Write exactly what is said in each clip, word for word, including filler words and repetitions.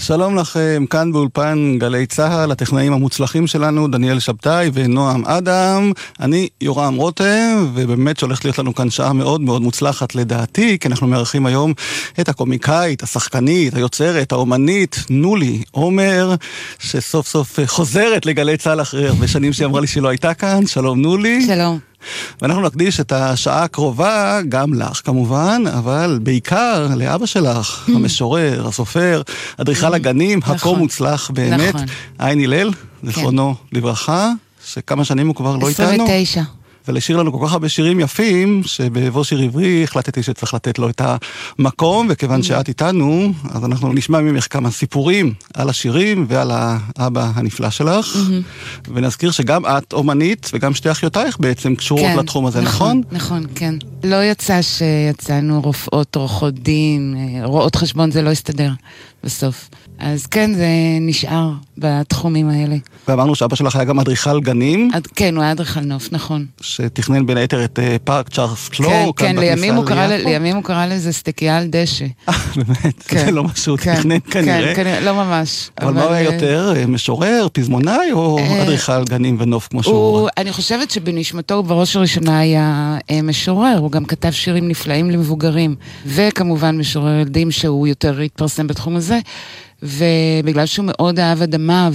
שלום לכם, כאן באולפן גלי צהל, הטכנאים המוצלחים שלנו, דניאל שבתאי ונועם אדם. אני יורם רותם, ובאמת שהולכת להיות לנו כאן שעה מאוד מאוד מוצלחת לדעתי, כי אנחנו מארחים היום את הקומיקאית, השחקנית, היוצרת, האומנית, נולי עומר, שסוף סוף חוזרת לגלי צהל אחרי הרבה שנים שהיא אמרה לי שהיא לא הייתה כאן. שלום נולי. שלום. ואנחנו נקדיש את השעה הקרובה גם לך כמובן, אבל בעיקר לאבא שלך, המשורר, הסופר, אדריכל הגנים, הכה מוצלח באמת, עין הלל, זכרונו לברכה, שכמה שנים הוא כבר לא איתנו. עשרים ותשע. ולשיר לנו כל כך הרבה שירים יפים, שבבוא שיר עברי החלטתי שצריך לתת לו את המקום, וכיוון שאת איתנו, אז אנחנו נשמע ממך כמה סיפורים על השירים ועל האבא הנפלא שלך, ונזכיר שגם את אומנית, וגם שתי אחיותייך בעצם קשורות לתחום הזה, נכון? נכון, כן. לא יצא שיצאנו רופאות, עורכות דין, רואות חשבון, זה לא הסתדר בסוף. אז כן, זה נשאר בתחומים האלה. ואמרנו שאבא שלך היה גם אדריכל גנים. כן, הוא היה אדריכל נוף, נכון. שתכנן בין היתר את פארק צ'ארלס קלור. כן, כן, לימים הוא קרא לזה סטיקיה על דשא. באמת, זה לא משהו, תכנן כנראה. כן, לא ממש. אבל מה היה יותר, משורר, פזמונאי, או אדריכל גנים ונוף כמו שהוא? אני חושבת שבנשמתו הוא בראש הראשונה היה משורר, הוא גם כתב שירים נפלאים למבוגרים, וכמובן משורר ילדים שהוא יותר התפרסם בתחום הזה, ובגלל שהוא מאוד אהב אדמה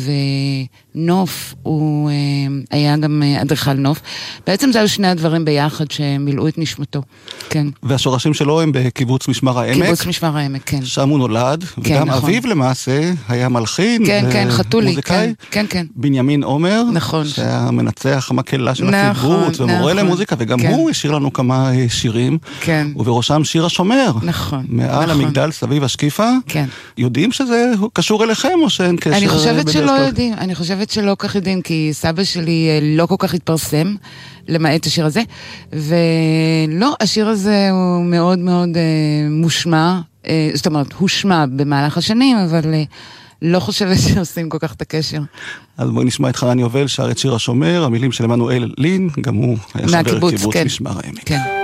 ונוף, הוא אה, היה גם אדריכל נוף. בעצם זה היו שני הדברים ביחד שמילאו את נשמתו, כן. והשורשים שלו הם בקיבוץ משמר העמק. קיבוץ משמר העמק, כן. שם הוא נולד, כן, וגם נכון. אביו למעשה היה מלחין, כן, כן, חתולי, מוזיקאי, כן, כן, כן. בנימין עומר, נכון. שהיה מנצח המקהלה של נכון, הקיבוץ, ומורה נכון, למוזיקה, וגם כן. הוא השאיר לנו כמה שירים, כן. ובראשם שיר השומר. נכון. מעל נכון. המגדל סביב השקיפה. כן. יודעים שזה קשור אליכם, או שאין קשר? אני חושבת שלא יודעים, אני חושבת שלא כך יודעים, כי סבא שלי לא כל כך התפרסם, למעט השיר הזה, ולא, השיר הזה הוא מאוד מאוד אה, מושמע, אה, זאת אומרת, הושמע במהלך השנים, אבל אה, לא חושבת שעושים כל כך את הקשר. אז בואי נשמע את חנן יובל, שר את שיר השומר, המילים של עמנואל לין, גם הוא היה חבר קיבוץ משמר העמק. כן.